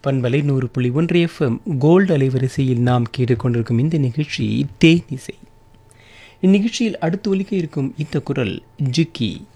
பண்பலை 100.1 FM gold அலைவரிசையில் நாம் கேட்டுக்கொண்டிருக்கும் இந்த நிகழ்ச்சி தேனிசை. இந்நிகழ்ச்சியில் அடுத்து ஒலிக்க இருக்கும் இந்த குரல் ஜிக்கி.